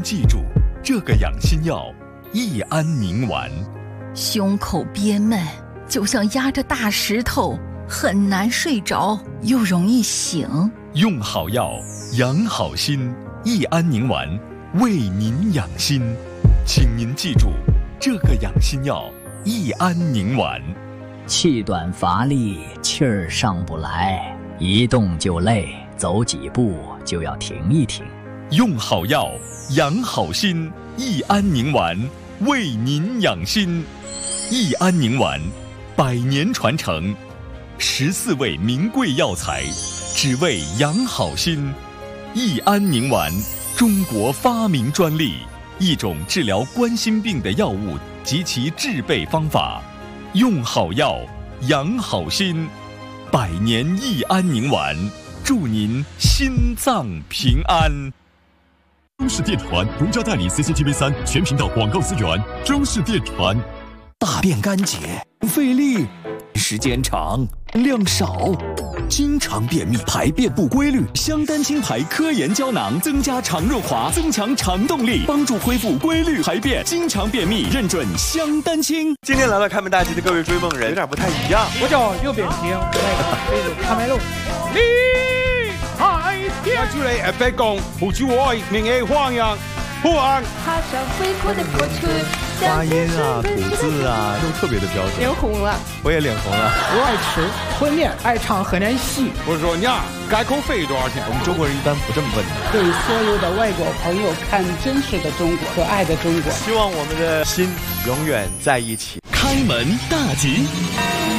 记住这个养心药益安宁丸。 胸口憋闷，就像压着大石头，很难睡着，又容易醒。 用好药，养好心，益安宁丸为您养心。请您记住这个养心药益安宁丸。 气短乏力，气儿上不来，一动就累，走几步就要停一停。 用好药，养好心，益安宁丸为您养心。益安宁丸100年传承，14味名贵药材，只为养好心。益安宁丸，中国发明专利，一种治疗冠心病的药物及其制备方法。用好药，养好心，100年益安宁丸，祝您心脏平安。 中视电传独家代理 CCTV3 全频道广告资源。中视电传。 大便干结，费力，时间长，量少，经常便秘，排便不规律。香丹清排科研胶囊增加肠润滑，增强肠动力，帮助恢复规律排便。经常便秘认准香丹清。 今天来到开门大吉的各位追梦人，有点不太一样。 我叫右边平，那个卡梅隆。 我出嚟北港，不知我名嘅黄洋，不安。 踏上恢宏的过去， 发音啊、吐字啊，都特别的标准。 脸红了， 我也脸红了。 我爱吃烩面，爱唱河南戏。 我说娘，改口费多少钱？ 我们中国人一般不这么问的。 对所有的外国朋友看真实的中国，可爱的中国。 希望我们的心永远在一起。 开门大吉。